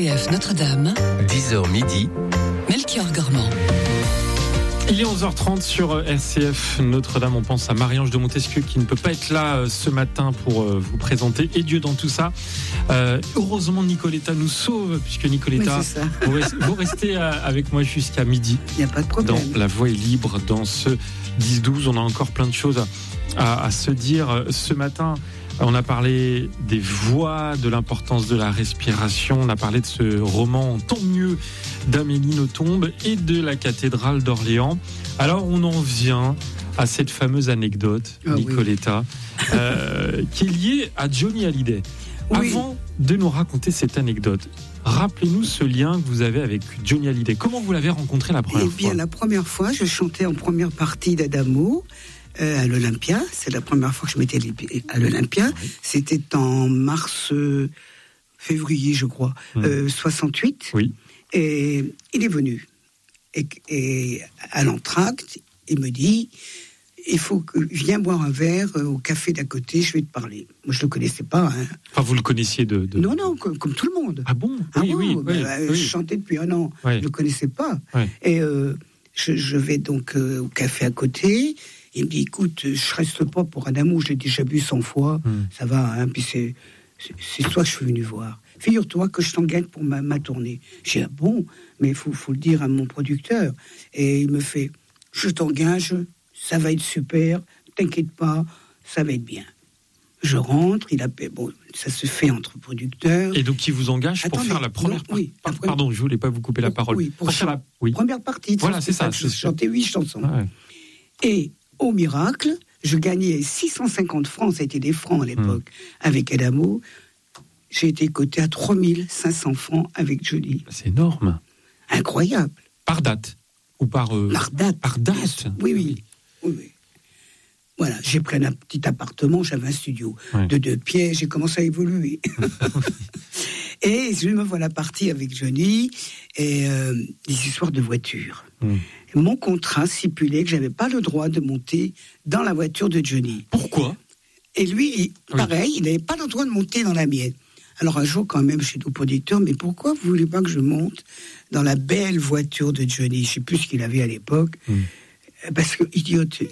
RCF Notre-Dame, 10h midi, Melchior Gormand. Il est 11h30 sur RCF Notre-Dame. On pense à Marie-Ange de Montesquieu qui ne peut pas être là ce matin pour vous présenter Et Dieu dans tout ça. Heureusement, Nicoletta nous sauve, puisque Nicoletta, vous restez avec moi jusqu'à midi. Il n'y a pas de problème. Dans La Voix est libre, dans ce 10-12. On a encore plein de choses à se dire ce matin. On a parlé des voix, de l'importance de la respiration. On a parlé de ce roman Tant mieux d'Amélie Nothomb et de la cathédrale d'Orléans. Alors on en vient à cette fameuse anecdote, Nicoletta, qui est liée à Johnny Hallyday. Oui. Avant de nous raconter cette anecdote, rappelez-nous ce lien que vous avez avec Johnny Hallyday. Comment vous l'avez rencontré la première fois ? Eh bien, la première fois, je chantais en première partie d'Adamo. À l'Olympia, c'est la première fois que je m'étais à l'Olympia. Oui. C'était en février, je crois, 68. Oui. Et il est venu. Et à l'entracte, il me dit, viens boire un verre au café d'à côté, je vais te parler. Moi, je le connaissais pas. Hein. Enfin, vous le connaissiez de... Non, comme tout le monde. Ah bon ? Oui. Je chantais depuis un an. Oui. Je le connaissais pas. Oui. Et je vais donc au café à côté. Il me dit, écoute, je reste pas pour un amour, je l'ai déjà vu 100 fois, ça va, hein, puis c'est toi que je suis venu voir. Figure-toi que je t'engage pour ma tournée. J'ai dit, ah bon, mais il faut le dire à mon producteur. Et il me fait, je t'engage, ça va être super, t'inquiète pas, ça va être bien. Je rentre, ça se fait entre producteurs. Et donc il vous engage pour faire la première partie. Pardon, je voulais pas vous couper la parole. Oui, pour faire la première partie. Voilà, c'est ça. Je chantais 8 chansons. Ouais. Et au miracle, je gagnais 650 francs, ça a été des francs à l'époque, avec Adamo. J'ai été coté à 3500 francs avec Johnny. C'est énorme. Incroyable. Par date ou par date. Par date. Oui. Voilà, j'ai pris un petit appartement, j'avais un studio de 2 pièces, j'ai commencé à évoluer. Et je me voilà partie avec Johnny et des histoires de voitures. Mon contrat stipulait que j'avais pas le droit de monter dans la voiture de Johnny. Pourquoi ? Et lui, pareil, il n'avait pas le droit de monter dans la mienne. Alors un jour, quand même, je suis au producteur, mais pourquoi vous voulez pas que je monte dans la belle voiture de Johnny ? Je sais plus ce qu'il avait à l'époque. Parce que, idiote,